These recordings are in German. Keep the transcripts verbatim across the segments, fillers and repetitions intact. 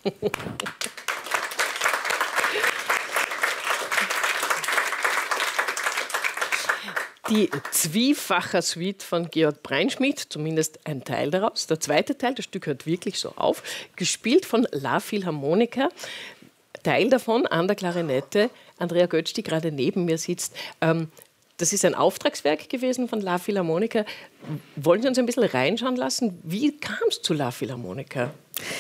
Die Zwiefacher Suite von Georg Breinschmidt, zumindest ein Teil daraus. Der zweite Teil, das Stück hört wirklich so auf, gespielt von La Philharmonica. Teil davon an der Klarinette Andrea Götsch, die gerade neben mir sitzt. Ähm, das ist ein Auftragswerk gewesen von La Philharmonica. Wollen Sie uns ein bisschen reinschauen lassen? Wie kam es zu La Philharmonica?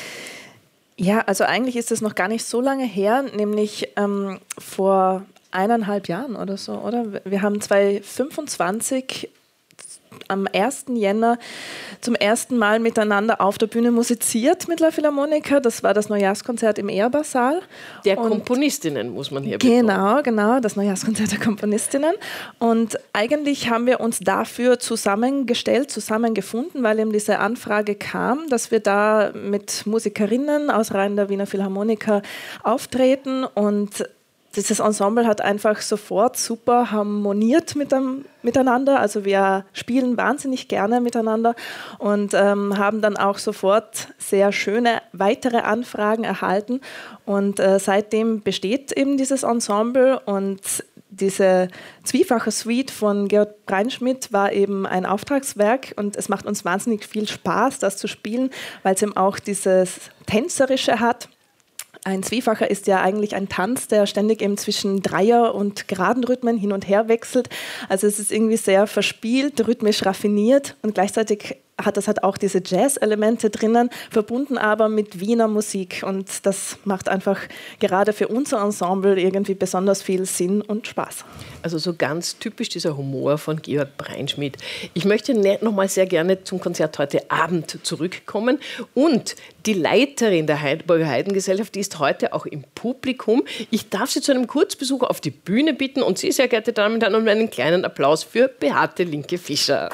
Ja, also eigentlich ist es noch gar nicht so lange her, nämlich ähm, vor eineinhalb Jahren oder so, oder? Wir haben zweitausendfünfundzwanzig am ersten Jänner zum ersten Mal miteinander auf der Bühne musiziert mit La Philharmonica. Das war das Neujahrskonzert im Ehrbar-Saal. Der und Komponistinnen, muss man hier betonen. Genau, genau, das Neujahrskonzert der Komponistinnen. Und eigentlich haben wir uns dafür zusammengestellt, zusammengefunden, weil eben diese Anfrage kam, dass wir da mit Musikerinnen aus Reihen der Wiener Philharmoniker auftreten, und dieses Ensemble hat einfach sofort super harmoniert mit dem, miteinander. Also wir spielen wahnsinnig gerne miteinander und ähm, haben dann auch sofort sehr schöne weitere Anfragen erhalten. Und äh, seitdem besteht eben dieses Ensemble, und diese zwiefache Suite von Georg Breinschmidt war eben ein Auftragswerk, und es macht uns wahnsinnig viel Spaß, das zu spielen, weil es eben auch dieses Tänzerische hat. Ein Zwiefacher ist ja eigentlich ein Tanz, der ständig eben zwischen Dreier- und geraden Rhythmen hin und her wechselt. Also es ist irgendwie sehr verspielt, rhythmisch raffiniert, und gleichzeitig hat das halt auch diese Jazz-Elemente drinnen, verbunden aber mit Wiener Musik. Und das macht einfach gerade für unser Ensemble irgendwie besonders viel Sinn und Spaß. Also so ganz typisch dieser Humor von Georg Breinschmidt. Ich möchte noch mal sehr gerne zum Konzert heute Abend zurückkommen. Und die Leiterin der Heidelberger Heidengesellschaft, die ist heute auch im Publikum. Ich darf Sie zu einem Kurzbesuch auf die Bühne bitten, und Sie, sehr geehrte Damen und Herren, um einen kleinen Applaus für Beate Linke-Fischer.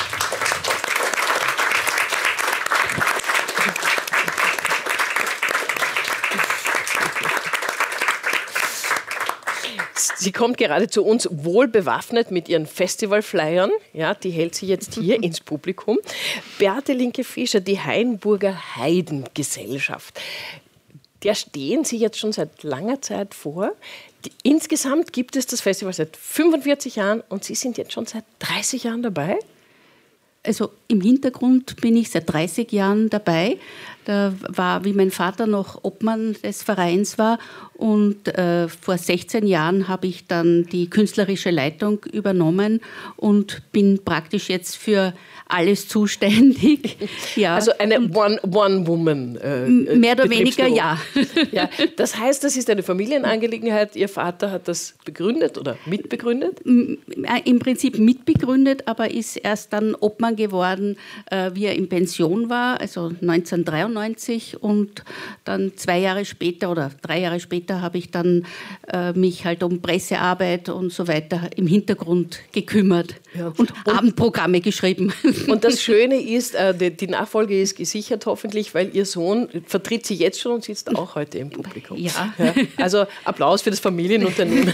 Sie kommt gerade zu uns wohl bewaffnet mit ihren Festivalflyern. Ja, die hält sie jetzt hier ins Publikum. Beate Linke-Fischer, die Hainburger Heidengesellschaft. Der stehen Sie jetzt schon seit langer Zeit vor. Die, insgesamt gibt es das Festival seit fünfundvierzig Jahren, und Sie sind jetzt schon seit dreißig Jahren dabei? Also im Hintergrund bin ich seit dreißig Jahren dabei. Da war, wie mein Vater noch Obmann des Vereins war, und äh, vor sechzehn Jahren habe ich dann die künstlerische Leitung übernommen und bin praktisch jetzt für alles zuständig. Ja. Also eine One-Woman. Äh, Mehr oder weniger, ja. Ja. Das heißt, das ist eine Familienangelegenheit. Ihr Vater hat das begründet oder mitbegründet? Im Prinzip mitbegründet, aber ist erst dann Obmann geworden, äh, wie er in Pension war, also neunzehnhundertdreiundneunzig. Und dann zwei Jahre später oder drei Jahre später habe ich dann äh, mich halt um Pressearbeit und so weiter im Hintergrund gekümmert, ja. und, und Abendprogramme geschrieben. Und das Schöne ist, äh, die, die Nachfolge ist gesichert hoffentlich, weil Ihr Sohn vertritt Sie jetzt schon und sitzt auch heute im Publikum. Ja. Ja. Also Applaus für das Familienunternehmen.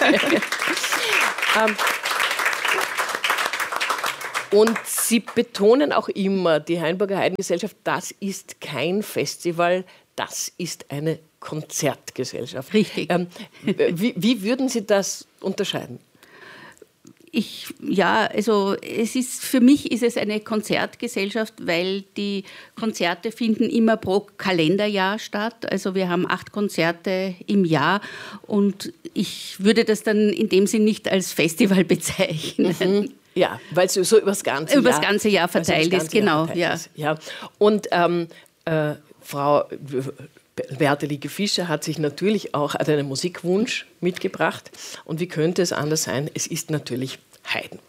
ähm, Und Sie betonen auch immer, die Hainburger Heidengesellschaft, das ist kein Festival, das ist eine Konzertgesellschaft. Richtig. Ähm, wie, wie würden Sie das unterscheiden? Ich, ja, also es ist, für mich ist es eine Konzertgesellschaft, weil die Konzerte finden immer pro Kalenderjahr statt. Also wir haben acht Konzerte im Jahr, und ich würde das dann in dem Sinn nicht als Festival bezeichnen. Mhm. Ja, weil es so über das ganze über Jahr, das ganze Jahr verteilt ist, genau. Verteilt ja. ist. Ja. Und ähm, äh, Frau Beate Linke-Fischer hat sich natürlich auch einen Musikwunsch mitgebracht. Und wie könnte es anders sein? Es ist natürlich Haydn.